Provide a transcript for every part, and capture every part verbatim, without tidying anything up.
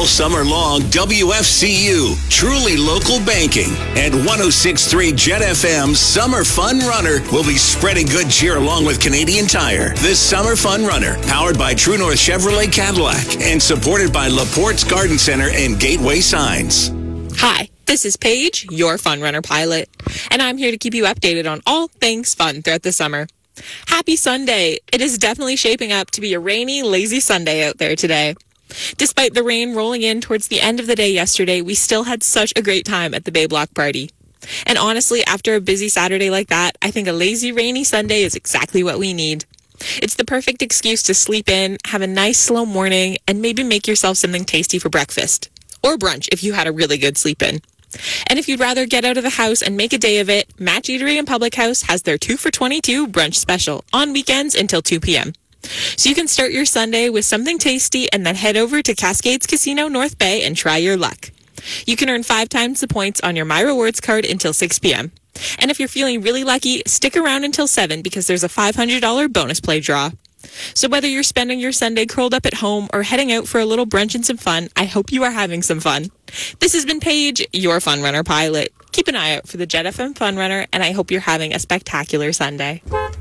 All summer long, W F C U, truly local banking, and one oh six point three Jet F M's Summer Fun Runner will be spreading good cheer along with Canadian Tire. This Summer Fun Runner, powered by True North Chevrolet Cadillac and supported by LaPorte's Garden Center and Gateway Signs. Hi, this is Paige, your Fun Runner pilot, and I'm here to keep you updated on all things fun throughout the summer. Happy Sunday! It is definitely shaping up to be a rainy, lazy Sunday out there today. Despite the rain rolling in towards the end of the day yesterday, we still had such a great time at the Bay Block party. And honestly, after a busy Saturday like that, I think a lazy, rainy Sunday is exactly what we need. It's the perfect excuse to sleep in, have a nice, slow morning, and maybe make yourself something tasty for breakfast. Or brunch if you had a really good sleep in. And if you'd rather get out of the house and make a day of it, Match Eatery and Public House has their two for twenty-two brunch special on weekends until two p.m. So you can start your Sunday with something tasty and then head over to Cascades Casino North Bay and try your luck. You can earn five times the points on your My Rewards card until six p.m. And if you're feeling really lucky, stick around until seven because there's a five hundred dollars bonus play draw. So whether you're spending your Sunday curled up at home or heading out for a little brunch and some fun, I hope you are having some fun. This has been Paige, your Fun Runner pilot. Keep an eye out for the Jet F M Fun Runner, and I hope you're having a spectacular Sunday.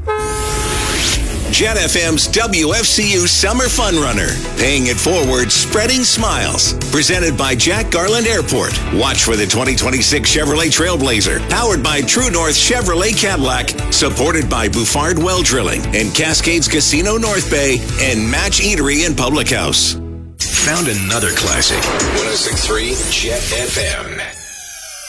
Jet F M's W F C U Summer Fun Runner. Paying it forward, spreading smiles. Presented by Jack Garland Airport. Watch for the twenty twenty-six Chevrolet Trailblazer. Powered by True North Chevrolet Cadillac. Supported by Bouffard Well Drilling and Cascades Casino North Bay and Match Eatery and Public House. Found another classic. one oh six point three Jet F M.